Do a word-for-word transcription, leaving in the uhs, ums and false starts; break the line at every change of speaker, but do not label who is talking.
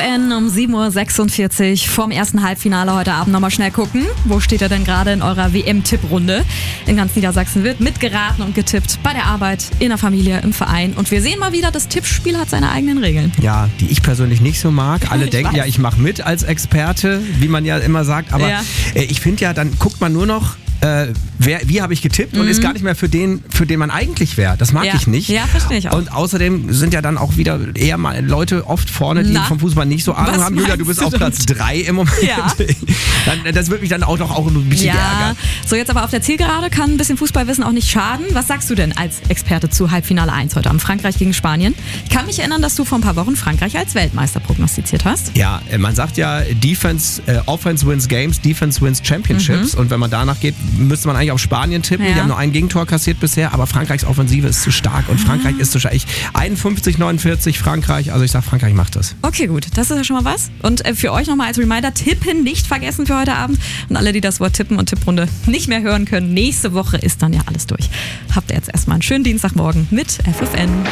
N um sieben Uhr sechsundvierzig vorm ersten Halbfinale heute Abend nochmal schnell gucken. Wo steht er denn gerade in eurer W M-Tipprunde? In ganz Niedersachsen wird mitgeraten und getippt. Bei der Arbeit, in der Familie, im Verein. Und wir sehen mal wieder, das Tippspiel hat seine eigenen Regeln.
Ja, die ich persönlich nicht so mag. Alle
Ich
denken
weiß.
ja, ich mache mit als Experte, wie man ja immer sagt. Aber
Ja.
äh, ich finde ja, dann guckt man nur noch, äh, wer, wie habe ich getippt und ist gar nicht mehr für den, für den man eigentlich wäre. Das mag
Ja.
ich nicht.
Ja, verstehe ich auch.
Und außerdem sind ja dann auch wieder eher mal Leute oft vorne, die
Na?
vom Fußball nicht so Ahnung
Was
haben. Julia, du
meinst
bist
du
auf Platz drei im Moment.
Ja.
Dann, das wird mich dann auch doch auch ein bisschen
Ja,
geärgert.
so jetzt aber auf der Zielgerade kann ein bisschen Fußballwissen auch nicht schaden. Was sagst du denn als Experte zu Halbfinale eins heute Abend? Frankreich gegen Spanien. Ich kann mich erinnern, dass du vor ein paar Wochen Frankreich als Weltmeister prognostiziert hast.
Ja, äh, man sagt ja, Defense, äh, Offense wins Games, Defense wins Championships. Und wenn man danach geht, müsste man eigentlich auf Spanien tippen.
Ja.
Die haben nur ein Gegentor kassiert bisher, aber Frankreichs Offensive ist zu stark und Frankreich ist zu stark. Ich, einundfünfzig neunundvierzig Frankreich, also ich sag, Frankreich macht das.
Okay, gut, das ist ja schon mal was. Und äh, für euch nochmal als Reminder, tippen nicht vergessen für heute Abend. Und alle, die das Wort Tippen und Tipprunde nicht mehr hören können, nächste Woche ist dann ja alles durch. Habt ihr jetzt erstmal einen schönen Dienstagmorgen mit F F N.